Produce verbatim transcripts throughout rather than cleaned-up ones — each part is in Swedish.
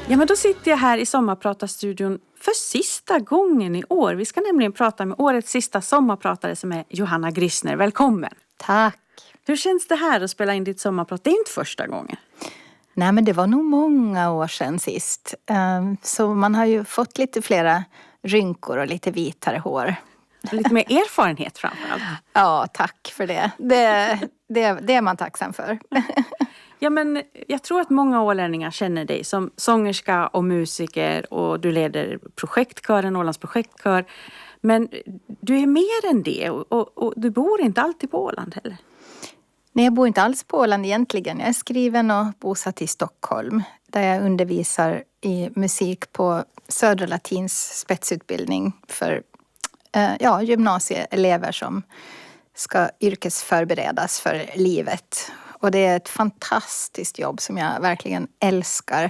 Ja, men då sitter jag här i Sommarpratarstudion för sista gången i år. Vi ska nämligen prata med årets sista sommarpratare som är Johanna Grissner. Välkommen! Tack! Hur känns det här att spela in ditt sommarprat? Det är inte första gången. Nej, men det var nog många år sedan sist. Så man har ju fått lite flera rynkor och lite vitare hår. Lite mer erfarenhet framförallt. Ja, tack för det. Det, det, det är man tacksam för. Ja, men jag tror att många ålänningar känner dig som sångerska och musiker och du leder projektkören, Ålands projektkör. Men du är mer än det och, och, och du bor inte alltid på Åland heller. Nej, jag bor inte alls på Åland egentligen. Jag är skriven och bosatt i Stockholm där jag undervisar i musik på Södra Latins spetsutbildning för eh, ja, gymnasieelever som ska yrkesförberedas för livet. Och det är ett fantastiskt jobb som jag verkligen älskar.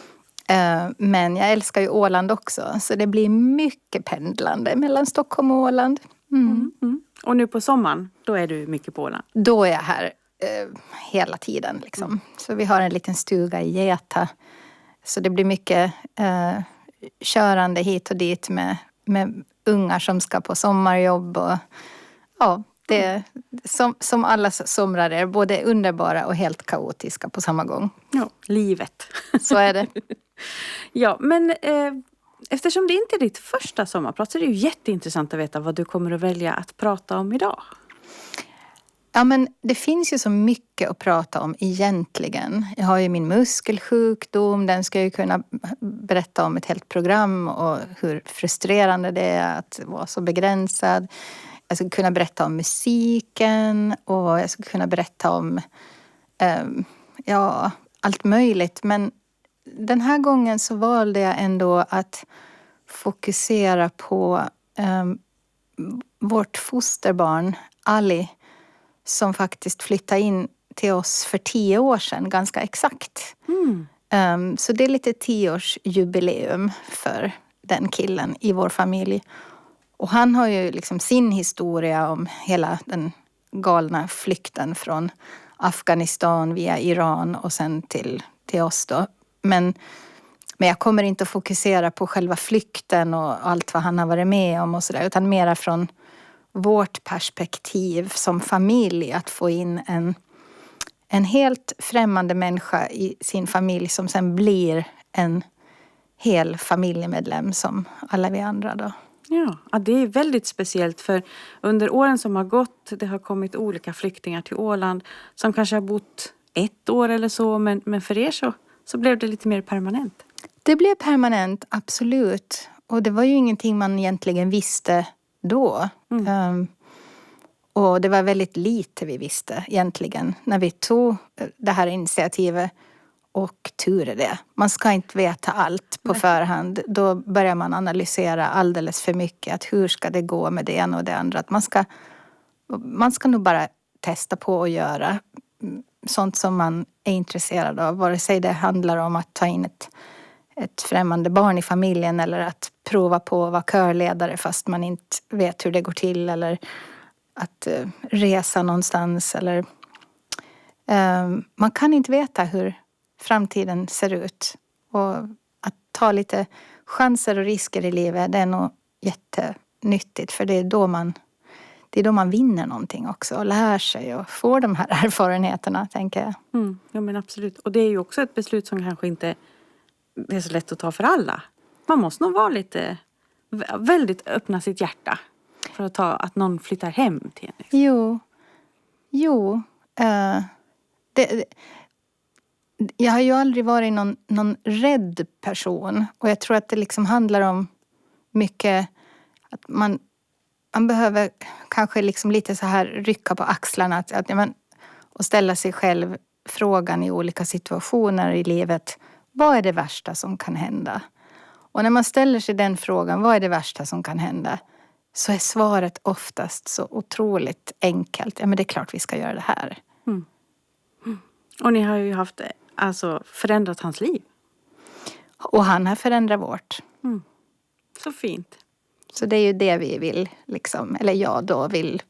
Men jag älskar ju Åland också. Så det blir mycket pendlande mellan Stockholm och Åland. Mm. Mm, mm. Och nu på sommaren, då är du mycket på Åland? Då är jag här eh, hela tiden. Liksom. Mm. Så vi har en liten stuga i Geta. Så det blir mycket eh, körande hit och dit med, med ungar som ska på sommarjobb. Och, ja, det är som, som alla somrar är både underbara och helt kaotiska på samma gång. Ja, livet. Så är det. Ja, men eh, eftersom det inte är ditt första sommarprat så är det ju jätteintressant att veta vad du kommer att välja att prata om idag. Ja, men det finns ju så mycket att prata om egentligen. Jag har ju min muskelsjukdom, den ska jag ju kunna berätta om ett helt program och hur frustrerande det är att vara så begränsad. Jag ska kunna berätta om musiken och jag ska kunna berätta om um, ja, allt möjligt. Men den här gången så valde jag ändå att fokusera på um, vårt fosterbarn Ali som faktiskt flyttade in till oss för tio år sedan, ganska exakt. Mm. Um, så det är lite tioårsjubileum för den killen i vår familj. Och han har ju liksom sin historia om hela den galna flykten från Afghanistan via Iran och sen till, till oss då. Men, men jag kommer inte att fokusera på själva flykten och allt vad han har varit med om och sådär. Utan mera från vårt perspektiv som familj att få in en, en helt främmande människa i sin familj som sen blir en hel familjemedlem som alla vi andra då. Ja, det är väldigt speciellt för under åren som har gått det har kommit olika flyktingar till Åland som kanske har bott ett år eller så men, men för er så, så blev det lite mer permanent. Det blev permanent, absolut. Och det var ju ingenting man egentligen visste då. Mm. Um, och det var väldigt lite vi visste egentligen när vi tog det här initiativet. Och tur är det. Man ska inte veta allt på Nej. förhand. Då börjar man analysera alldeles för mycket. Att hur ska det gå med det ena och det andra. Att man ska, man ska nog bara testa på att göra sånt som man är intresserad av. Vare sig det handlar om att ta in ett, ett främmande barn i familjen. Eller att prova på att vara körledare fast man inte vet hur det går till. Eller att uh, resa någonstans. Eller, uh, man kan inte veta hur framtiden ser ut. Och att ta lite chanser och risker i livet, det är nog jättenyttigt. För det är då man, det är då man vinner någonting också. Och lär sig och får de här erfarenheterna, tänker jag. Mm, ja, men absolut. Och det är ju också ett beslut som kanske inte är så lätt att ta för alla. Man måste nog vara lite, väldigt öppna sitt hjärta. För att ta att någon flyttar hem till en. Jo. Jo. Uh, det... Jag har ju aldrig varit någon, någon rädd person. Och jag tror att det liksom handlar om mycket att man, man behöver kanske liksom lite så här rycka på axlarna. Att, att, men, och ställa sig själv frågan i olika situationer i livet. Vad är det värsta som kan hända? Och när man ställer sig den frågan, vad är det värsta som kan hända? Så är svaret oftast så otroligt enkelt. Ja, men det är klart vi ska göra det här. Mm. Mm. Och ni har ju haft alltså förändrat hans liv. Och han har förändrat vårt. Mm. Så fint. Så det är ju det vi vill, liksom, eller jag då vill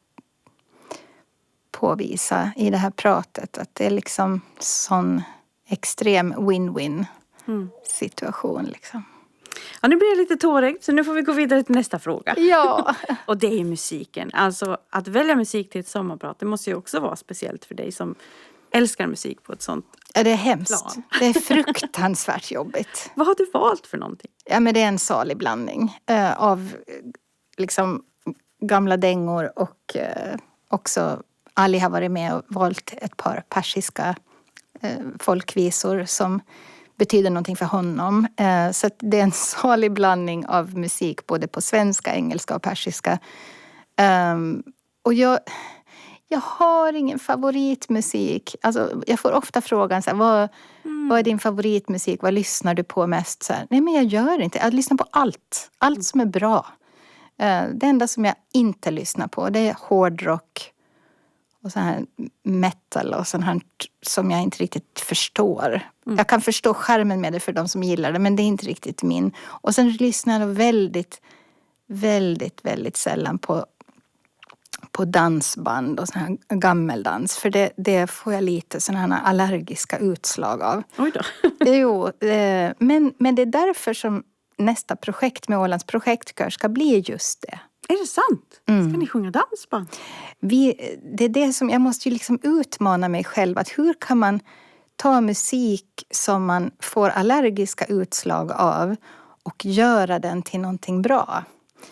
påvisa i det här pratet. Att det är liksom sån extrem win-win. mm. situation liksom. Ja, nu blir jag lite tårig, så nu får vi gå vidare till nästa fråga. Ja. Och det är musiken. Alltså att välja musik till ett sommarprat, det måste ju också vara speciellt för dig som älskar musik på ett sånt Ja, det är hemskt. plan. Det är fruktansvärt jobbigt. Vad har du valt för någonting? Ja, men det är en salig blandning eh, av liksom gamla dängor och eh, också Ali har varit med och valt ett par persiska eh, folkvisor som betyder någonting för honom. Eh, så att det är en salig blandning av musik både på svenska, engelska och persiska. Um, och jag, jag har ingen favoritmusik. Alltså, jag får ofta frågan så här, vad, mm. vad är din favoritmusik? Vad lyssnar du på mest? Så här, nej, men jag gör inte. Jag lyssnar på allt. Allt som är bra. Uh, det enda som jag inte lyssnar på, det är hårdrock och så här metal och sånt här som jag inte riktigt förstår. Mm. Jag kan förstå charmen med det för de som gillar det, men det är inte riktigt min. Och sen lyssnar jag väldigt, väldigt, väldigt sällan på, på dansband och sån här gammeldans. För det, det får jag lite såna här allergiska utslag av. Oj då. Jo, eh, men, men det är därför som nästa projekt med Ålands projektkör ska bli just det. Är det sant? Mm. Ska ni sjunga dansband? Vi, det är det som jag måste ju liksom utmana mig själv. Att hur kan man ta musik som man får allergiska utslag av och göra den till någonting bra.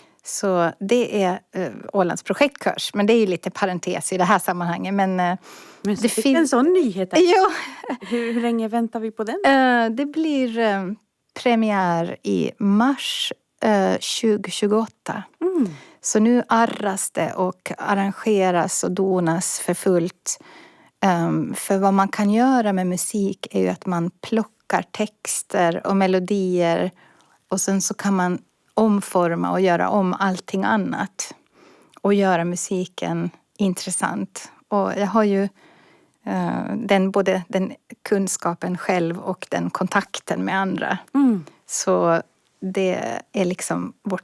Så det är uh, Ålands projektkurs. Men det är ju lite parentes i det här sammanhanget. Men, uh, men det finns en sån nyhet. Där. Jo. hur, hur länge väntar vi på den? Uh, det blir uh, premiär i mars uh, tjugo tjugoåtta. Mm. Så nu arras det och arrangeras och donas för fullt. Um, för vad man kan göra med musik är ju att man plockar texter och melodier. Och sen så kan man omforma och göra om allting annat. Och göra musiken intressant. Och jag har ju uh, den, både den kunskapen själv och den kontakten med andra. Mm. Så det är liksom vårt